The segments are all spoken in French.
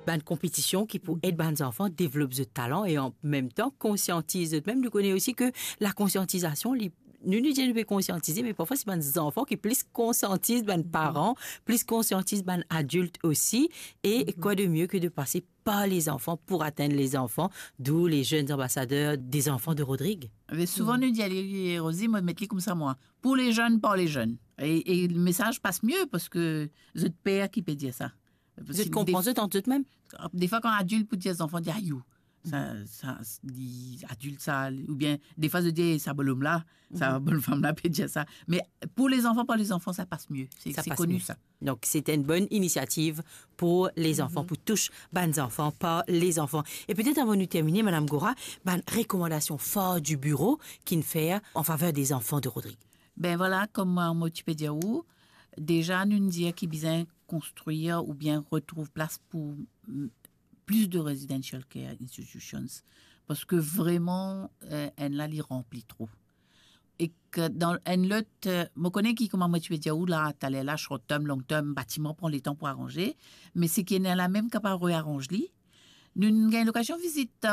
ben compétition qui pour aider les enfants développe ce talent et en même temps conscientise. Même nous connaissons aussi que la conscientisation nous devons conscientiser, mais parfois, c'est des enfants qui plus conscientisent les parents, plus conscientisent les adultes aussi. Et quoi de mieux que de passer par les enfants pour atteindre les enfants, d'où les jeunes ambassadeurs des enfants de Rodrigue. Mais souvent, nous disons, Rosie, moi, mettez comme ça, moi. Pour les jeunes, par les jeunes. Et le message passe mieux parce que c'est le père qui peut dire ça. Vous comprenez tant tout de même? Des fois, quand adulte peut dire aux enfants, dire, aïe, ça dit adulte ça, ou bien des fois je dis ça bonhomme là, ça bonne femme là peut dire ça, mais pour les enfants, ça passe mieux, c'est connu mieux. Ça. Donc c'était une bonne initiative pour les enfants, pour toucher les enfants, pas les enfants. Et peut-être avant de nous terminer, Madame Gora, recommandation forte du bureau qui nous fait en faveur des enfants de Rodrigue. Ben voilà, comme moi tu peux dire où, déjà nous dire qu'il besoin construire ou bien retrouve place pour plus de residential care institutions parce que vraiment elle là les remplit trop et que dans un lot me connais qui comment moi tu veux dire où là t'allais là short term long term bâtiment prend les temps pour arranger mais c'est qu'il est la même capable réarranger nous avons l'occasion de visiter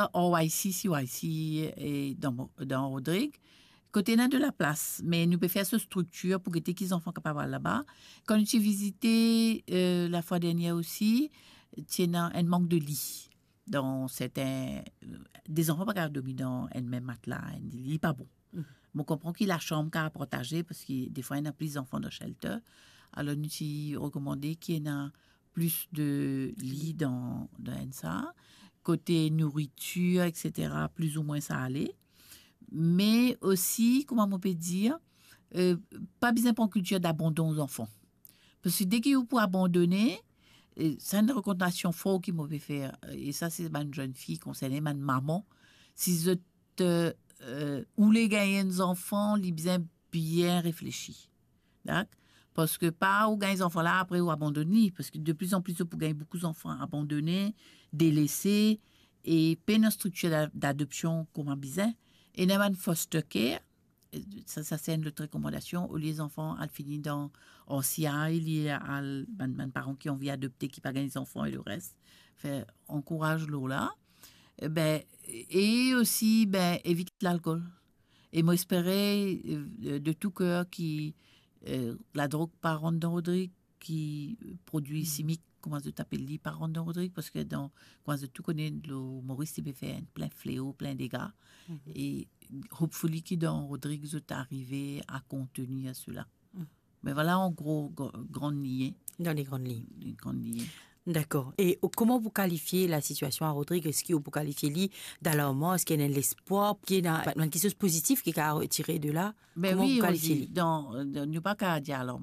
OIC et dans Rodrigue côté de la place mais nous pouvons faire cette structure pour que les enfants capables là-bas quand nous avons visité la fois dernière aussi il y a un manque de lit dans certains des enfants pas capables de dormir dans un même matelas un lit pas bon on comprend qu'il a la chambre qu'à partager parce que des fois il y a plus d'enfants dans shelter alors nous avons recommandé qu'il y ait plus de lits dans ça côté nourriture etc plus ou moins ça allait mais aussi comment on peut dire pas besoin pour une culture d'abandon aux enfants parce que dès qu'il faut abandonner c'est une recommandation forte qu'il m'avait fait et ça c'est une jeune fille concernée ma maman si je ou les gagner des enfants les bien réfléchi d'accord parce que pas ou gagner des enfants là après ou abandonner parce que de plus en plus pour gagner beaucoup d'enfants abandonnés délaissés et peine de structure d'adoption comme besoin et n'a pas de foster care ça c'est une autre recommandation où les enfants ont fini dans OCA il y a des parents qui ont envie d'adopter qui pas gagner des enfants et le reste fait encourage l'eau là et aussi évite l'alcool et moi espérais de tout cœur qui la drogue par rentre dans Rodrigue qui produit chimique comment je t'appelle dit par rentre dans Rodrigue parce que dans quand je tout connais le Maurice il fait plein fléau plein dégâts et hopefully qui dans Rodrigue est arrivé à contenir cela mais voilà en gros grande ligne dans les grandes lignes. D'accord. Et comment vous qualifiez la situation à Rodrigue? Est-ce que vous qualifiez d'alarmant? Est-ce qu'il y a l'espoir? Qu'il y a quelque chose de positif qui a retiré de là? Ben oui, nous pas qu'à dire alors.